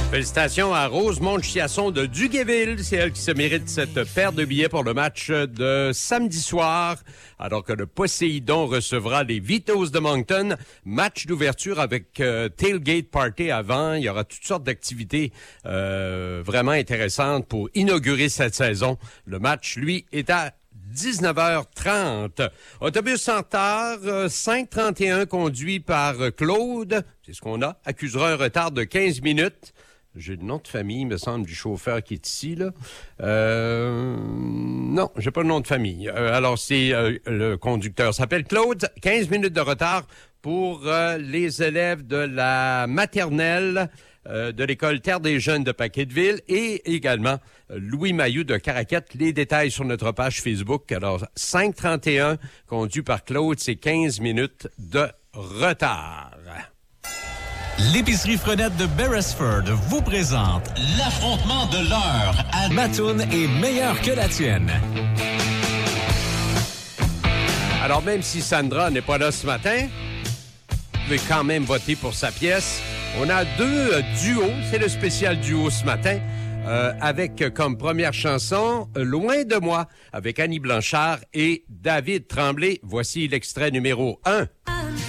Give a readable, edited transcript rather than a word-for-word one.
Félicitations à Rosemonde Chiasson de Duguayville. C'est elle qui se mérite cette paire de billets pour le match de samedi soir, alors que le Poséidon recevra les Vitos de Moncton. Match d'ouverture avec tailgate party avant. Il y aura toutes sortes d'activités vraiment intéressantes pour inaugurer cette saison. Le match, lui, est à 19h30. Autobus en retard, 531 conduit par Claude. C'est ce qu'on a. Accusera un retard de 15 minutes. J'ai le nom de famille, me semble, du chauffeur qui est ici, là. Non, j'ai pas le nom de famille. Alors, c'est le conducteur s'appelle Claude. 15 minutes de retard pour les élèves de la maternelle de l'école Terre des Jeunes de Paquetteville et également Louis Mailloux de Caraquette. Les détails sur notre page Facebook. Alors, 531, conduit par Claude, c'est 15 minutes de retard. L'épicerie Frenette de Beresford vous présente l'affrontement de l'heure à Mattoon est meilleure que la tienne. Alors, même si Sandra n'est pas là ce matin, vous pouvez quand même voter pour sa pièce. On a deux duos, c'est le spécial duo ce matin, avec comme première chanson « Loin de moi » avec Annie Blanchard et David Tremblay. Voici l'extrait numéro 1.